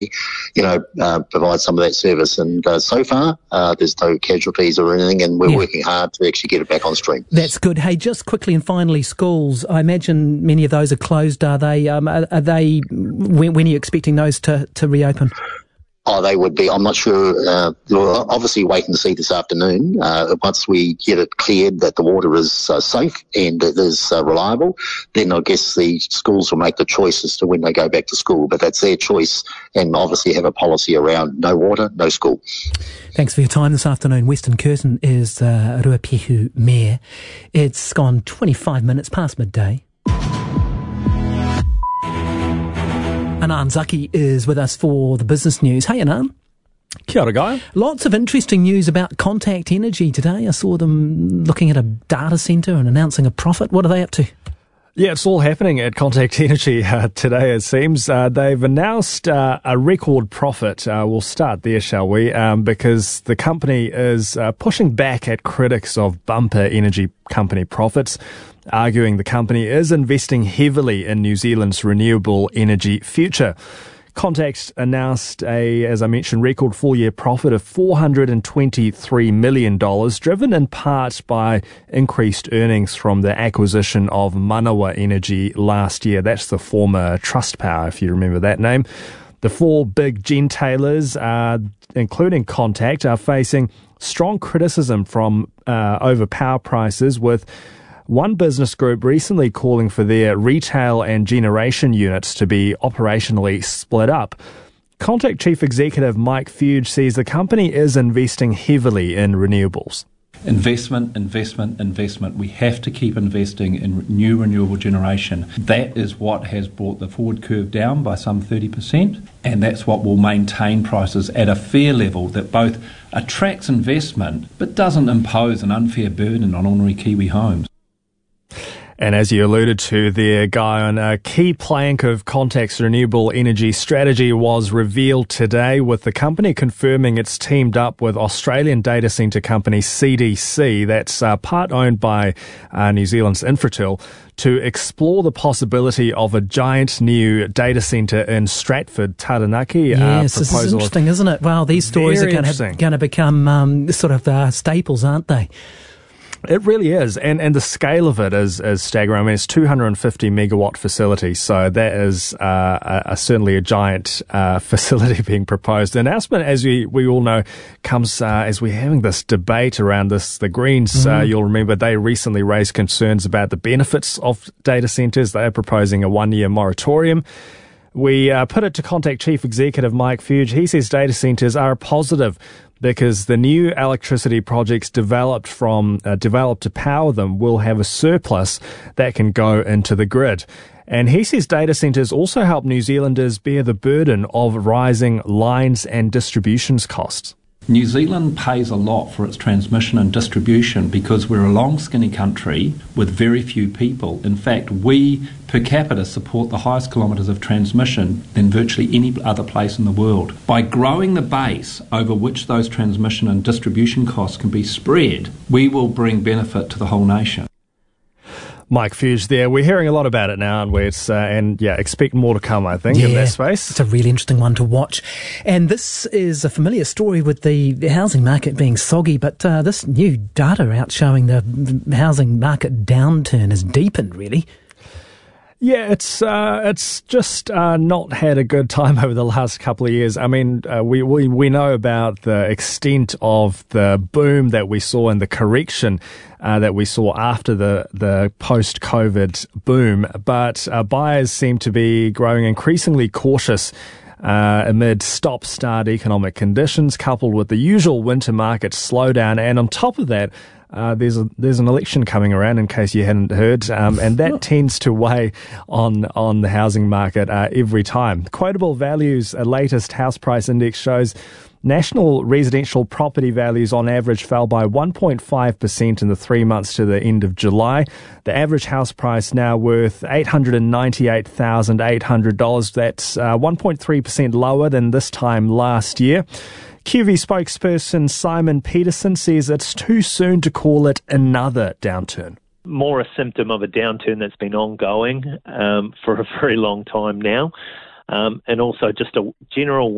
provide some of that service. And so far, there's no casualties or anything, and we're working hard to actually get it back on stream. That's good. Hey, just quickly and finally, schools. I imagine many of those are closed. Are they? When are you expecting those to reopen? Oh, they would be. I'm not sure. We're obviously waiting to see this afternoon. Once we get it cleared that the water is safe and it is reliable, then I guess the schools will make the choice as to when they go back to school. But that's their choice, and obviously have a policy around no water, no school. Thanks for your time this afternoon. Weston Curtin is Ruapehu Mayor. It's gone 25 minutes past midday. Anand Zaki is with us for the business news. Hey, Anand. Kia ora, Guy. Lots of interesting news about Contact Energy today. I saw them looking at a data centre and announcing a profit. What are they up to? Yeah, it's all happening at Contact Energy today, it seems. They've announced a record profit. We'll start there, shall we? Because the company is pushing back at critics of bumper energy company profits, arguing the company is investing heavily in New Zealand's renewable energy future. Contact announced as I mentioned, record full-year profit of $423 million, driven in part by increased earnings from the acquisition of Manawa Energy last year. That's the former Trustpower, if you remember that name. The four big gentailers, including Contact, are facing strong criticism from over power prices, with one business group recently calling for their retail and generation units to be operationally split up. Contact Chief Executive Mike Fuge says the company is investing heavily in renewables. Investment. We have to keep investing in new renewable generation. That is what has brought the forward curve down by some 30%, and that's what will maintain prices at a fair level that both attracts investment but doesn't impose an unfair burden on ordinary Kiwi homes. And as you alluded to there, Guy, on a key plank of Contact's renewable energy strategy was revealed today, with the company confirming it's teamed up with Australian data centre company CDC, that's part owned by New Zealand's Infratil, to explore the possibility of a giant new data centre in Stratford, Taranaki. Yes, this is interesting, isn't it? Wow, these stories are going to become staples, aren't they? It really is, and the scale of it is staggering. I mean, it's 250 megawatt facility, so that is certainly a giant facility being proposed. The announcement, as we all know, comes as we're having this debate around this. The Greens, you'll remember, they recently raised concerns about the benefits of data centres. They are proposing a 1-year moratorium. We put it to Contact Chief Executive Mike Fuge. He says data centres are a positive because the new electricity projects developed to power them will have a surplus that can go into the grid. And he says data centres also help New Zealanders bear the burden of rising lines and distributions costs. New Zealand pays a lot for its transmission and distribution because we're a long, skinny country with very few people. In fact, we, per capita, support the highest kilometres of transmission than virtually any other place in the world. By growing the base over which those transmission and distribution costs can be spread, we will bring benefit to the whole nation. Mike Fuge there. We're hearing a lot about it now, aren't we? Expect more to come, I think, in that space. It's a really interesting one to watch. And this is a familiar story with the housing market being soggy, but this new data out showing the housing market downturn has deepened, really. Yeah, it's just not had a good time over the last couple of years. I mean, we know about the extent of the boom that we saw and the correction that we saw after the post-COVID boom, but buyers seem to be growing increasingly cautious amid stop-start economic conditions, coupled with the usual winter market slowdown. And on top of that, there's an election coming around, in case you hadn't heard, and that tends to weigh on the housing market every time. Quotable Values' latest house price index shows national residential property values on average fell by 1.5% in the 3 months to the end of July. The average house price now worth $898,800. That's 1.3% lower than this time last year. QV spokesperson Simon Peterson says it's too soon to call it another downturn. More a symptom of a downturn that's been ongoing for a very long time now, and also just a general